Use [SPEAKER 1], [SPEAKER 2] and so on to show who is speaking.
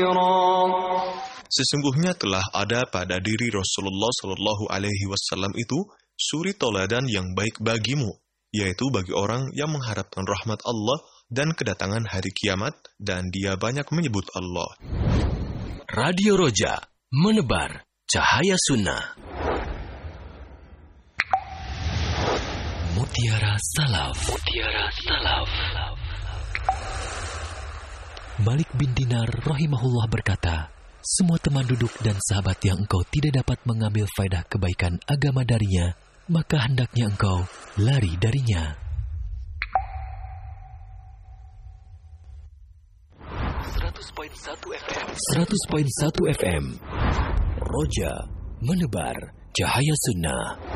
[SPEAKER 1] ذكرا.
[SPEAKER 2] Sesungguhnya telah ada pada diri Rasulullah Shallallahu Alaihi Wasallam itu suri toladan yang baik bagimu, yaitu bagi orang yang mengharapkan rahmat Allah dan kedatangan hari kiamat, dan dia banyak menyebut Allah.
[SPEAKER 3] Radio Roja, menebar cahaya sunnah. Mutiara Salaf. Mutiara Salaf. Malik bin Dinar rahimahullah berkata, semua teman duduk dan sahabat yang engkau tidak dapat mengambil faedah kebaikan agama darinya, maka hendaknya engkau lari darinya. 100.1 FM. Roja, menebar cahaya sunnah.